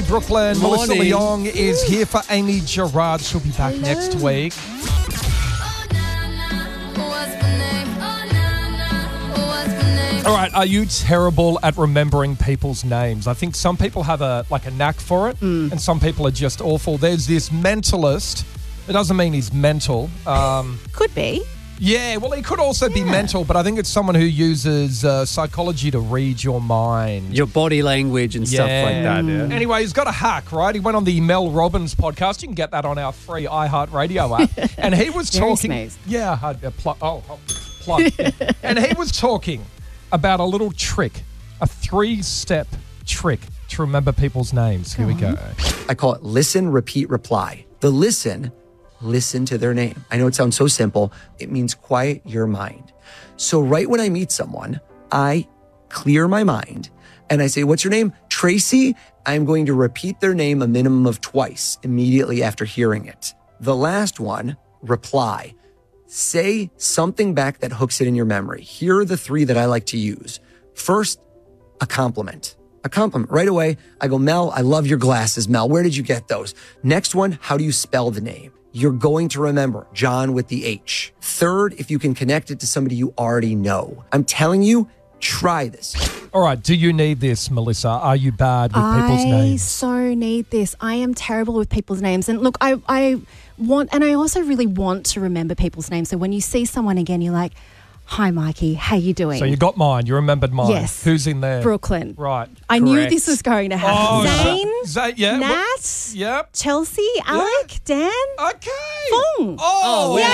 Brooklyn. Melissa Morning. Leong is here for Amy Gerard. She'll be back next week. All right, are you terrible at remembering people's names? I think some people have a knack for it, and some people are just awful. There's this mentalist. It doesn't mean he's mental. Could be. Yeah, well, he could also be mental, but I think it's someone who uses psychology to read your mind. Your body language and stuff like that. Yeah. Anyway, he's got a hack, right? He went on the Mel Robbins podcast. You can get that on our free iHeartRadio app. And he was Very talking. smooth. Yeah, plug. And he was talking about a little trick, a 3-step trick to remember people's names. Here we go. I call it listen, repeat, reply. The listen to their name. I know it sounds so simple. It means quiet your mind. So right when I meet someone, I clear my mind and I say, what's your name? Tracy. I'm going to repeat their name a minimum of twice immediately after hearing it. The last one, reply. Say something back that hooks it in your memory. Here are the 3 that I like to use. First, a compliment. A compliment. Right away, I go, Mel, I love your glasses, Mel. Where did you get those? Next one, how do you spell the name? You're going to remember John with the H. Third, if you can connect it to somebody you already know. I'm telling you, try this. All right, do you need this, Melissa? Are you bad with people's I names? so need this. I am terrible with people's names. And look, I want, and I also really want to remember people's names. So when you see someone again, you're like, hi, Mikey, how you doing? So you got mine. You remembered mine. Yes. Who's in there? Brooklyn. Right. I knew Correct. this was going to happen. Oh, Zane, yeah. Nat, Yep. Chelsea, Alec, Dan, Okay. Fung. Oh, Yay!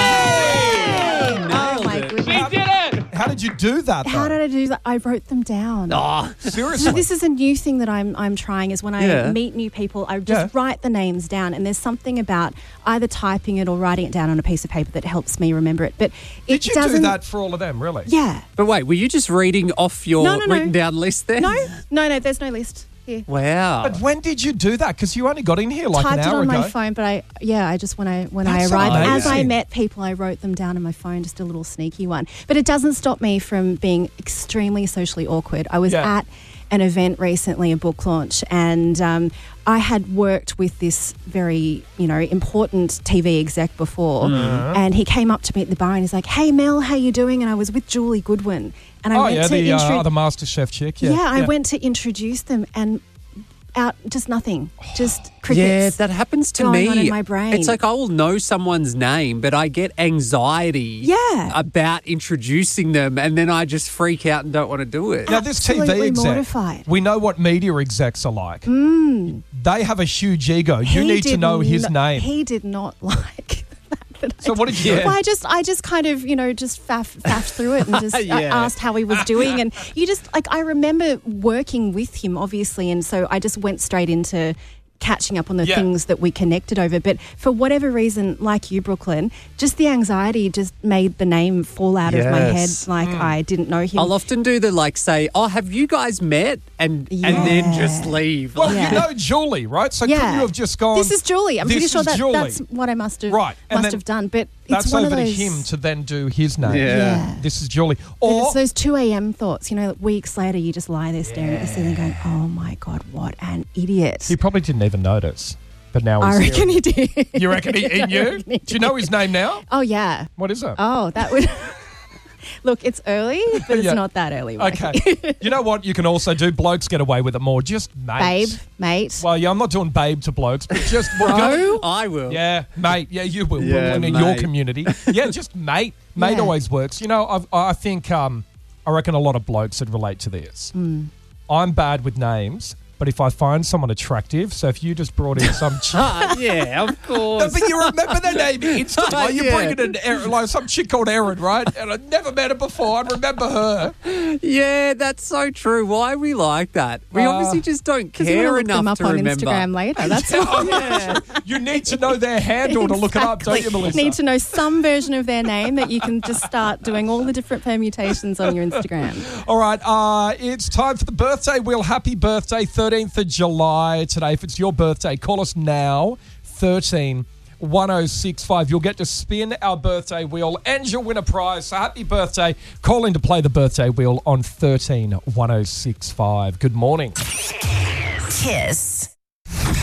Nailed Oh, my it. goodness. How did you do that, though? How did I do that? I wrote them down. Oh, Seriously? So this is a new thing that I'm trying is when I Yeah. meet new people, I just write the names down, and there's something about either typing it or writing it down on a piece of paper that helps me remember it. But it Did you doesn't. do that for all of them, really? Yeah. but wait, were you just reading off your No. written down list then? No. There's no list here. Wow. But when did you do that? Because you only got in here like Typed an it hour on ago. my phone, but I just when I That's arrived, as I amazing. met people, I wrote them down on my phone, just a little sneaky one. But it doesn't stop me from being extremely socially awkward. I was at an event recently, a book launch, and I had worked with this very, important TV exec before, and he came up to me at the bar and he's like, "Hey Mel, how you doing?" And I was with Julie Goodwin, and I went to the other MasterChef chick. Yeah, I went to introduce them and out just nothing, just Yeah, crickets. that happens to going me. on in my brain. It's like I will know someone's name, but I get anxiety about introducing them, and then I just freak out and don't want to do it. Now, this TV Absolutely exec, mortified. we know what media execs are like. They have a huge ego. You He need to did know his not- name. He did not like that. So what did you do? Well, I just kind of, just faffed through it and just Yeah. asked how he was doing. And you just, I remember working with him, obviously, and so I just went straight into catching up on the things that we connected over. But for whatever reason, like you, Brooklyn, just the anxiety just made the name fall out of my head Yes. like I didn't know him. I'll often do the say, "Oh, have you guys met?" and then just leave. Well, Yeah. you know Julie, right? So couldn't you have just gone, This is Julie. I'm "This pretty sure is that Julie." that's what I must have and then have done. But That's it's one over of to those, him to then do his name. Yeah. This is Julie. But Or it's those 2 a.m. thoughts, weeks later you just lie there staring at the ceiling going, oh my God, what an idiot. he probably didn't even notice, but now I he's reckon here. he did. You reckon he I knew? reckon he Do you know his name now? Oh, yeah. What is it? Oh, that would... Look, it's early, but it's Yeah. not that early. Mikey. Okay. You know what you can also do? Blokes get away with it more. Just mate. Babe, mate. Well, yeah, I'm not doing babe to blokes, but just Bro? I will. Yeah, mate. Yeah, you will. Yeah, in your mate. community. Yeah, just mate. Mate Yeah. always works. I think I reckon a lot of blokes would relate to this. I'm bad with names, but if I find someone attractive, so if you just brought in some chick, Yeah, of no, course. but you remember their name instantly. Like you Yeah. bring in an Erin, like some chick called Erin, right? And I'd never met her before. I remember her. Yeah, that's so true. Why are we like that? We obviously just don't Because you want care to look them enough up to on remember. Instagram later. That's all. Yeah. You need to know their handle to look it up, don't you, Melissa? Need to know some version of their name that you can just start doing all the different permutations on your Instagram. All right, it's time for the birthday wheel. Happy birthday, 13th of July today. If it's your birthday, call us now, 13-1065. You'll get to spin our birthday wheel and you'll win a prize. So happy birthday. Call in to play the birthday wheel on 13-1065. Good morning. Kiss.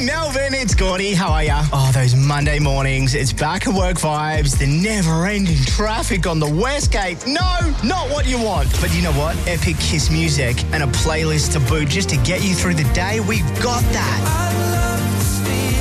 Hey Melbourne, it's Gordy. How are ya? Oh, those Monday mornings. It's back at work vibes, the never-ending traffic on the West Gate. No, not what you want. But you know what? Epic Kiss music and a playlist to boot just to get you through the day. We've got that. I love this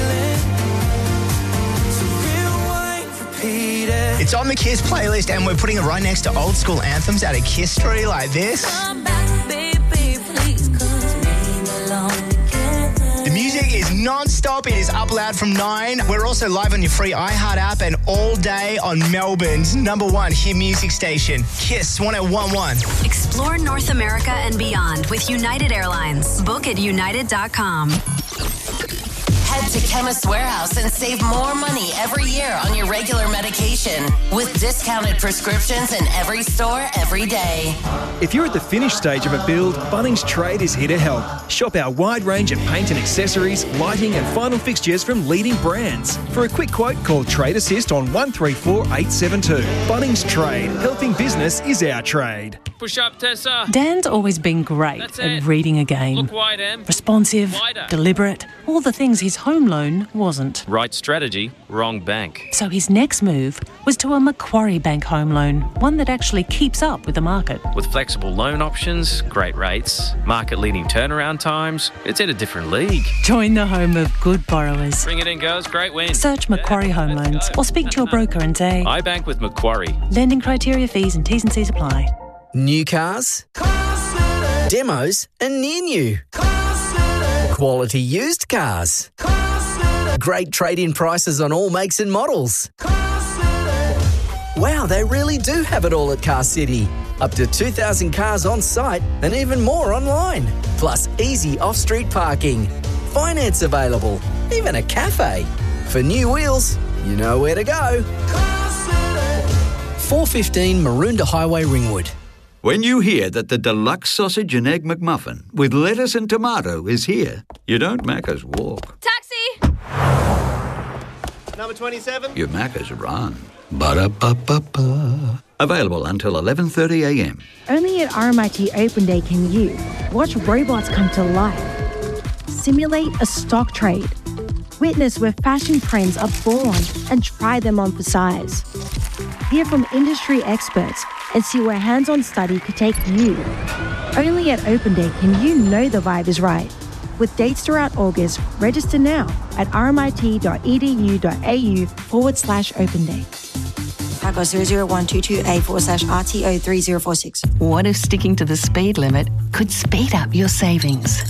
feeling. So rewind, repeat it. It's on the Kiss playlist and we're putting it right next to old school anthems out of Kiss Story like this. Come back, baby, please, 'cause we belong together. The music is non-stop. It is up loud from 9. We're also live on your free iHeart app and all day on Melbourne's #1 hit music station, Kiss 1011. Explore North America and beyond with United Airlines. Book at united.com. Head to Chemist Warehouse and save more money every year on your regular medication with discounted prescriptions in every store every day. If you're at the finished stage of a build, Bunnings Trade is here to help. Shop our wide range of paint and accessories, lighting and final fixtures from leading brands. For a quick quote, call Trade Assist on 134 872. Bunnings Trade. Helping business is our trade. Push up, Tessa. Dan's always been great at reading a game. Look wide, Em. Responsive, Wider. deliberate, all the things his home loan wasn't. Right strategy, wrong bank. So his next move was to a Macquarie Bank home loan, one that actually keeps up with the market. With flexible loan options, great rates, market-leading turnaround times, it's in a different league. Join the home of good borrowers. Bring it in, girls. Great win. Search Macquarie Home Loans or speak to your broker and say, I bank with Macquarie. lending criteria, fees and T's and C's apply. New cars, demos and near new. Quality used cars. Great trade-in prices on all makes and models. Wow, they really do have it all at Car City. Up to 2,000 cars on site and even more online. Plus easy off-street parking. Finance available. Even a cafe. For new wheels, you know where to go. 415 Maroondah Highway, Ringwood. When you hear that the deluxe sausage and egg McMuffin with lettuce and tomato is here, you don't Macca's walk. Taxi! Number 27. You Macca's run. Ba-da-ba-ba-ba. Available until 11:30 a.m. Only at RMIT Open Day can you watch robots come to life, simulate a stock trade, witness where fashion trends are born and try them on for size. Hear from industry experts and see where hands-on study could take you. Only at Open Day can you know the vibe is right. With dates throughout August, register now at rmit.edu.au/Open Day. Taco 00122A/RTO3046. What if sticking to the speed limit could speed up your savings?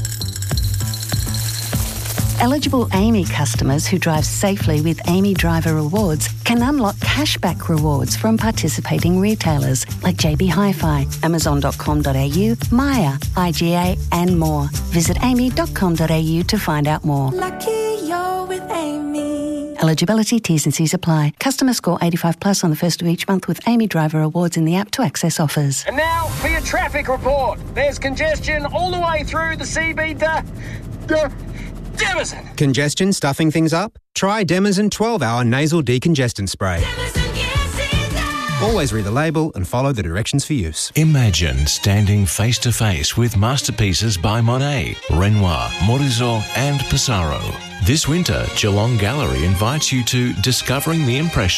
Eligible Amy customers who drive safely with Amy Driver Rewards can unlock cashback rewards from participating retailers like JB Hi-Fi, Amazon.com.au, Maya, IGA and more. Visit amy.com.au to find out more. Lucky you're with Amy. Eligibility, T's and C's apply. Customer score 85 plus on the first of each month with Amy Driver Rewards in the app to access offers. And now for your traffic report. There's congestion all the way through the CB Demazin. Congestion stuffing things up? Try Demazin 12-hour nasal decongestant spray. Always read the label and follow the directions for use. Imagine standing face to face with masterpieces by Monet, Renoir, Morizot and Pissarro. This winter, Geelong Gallery invites you to Discovering the Impression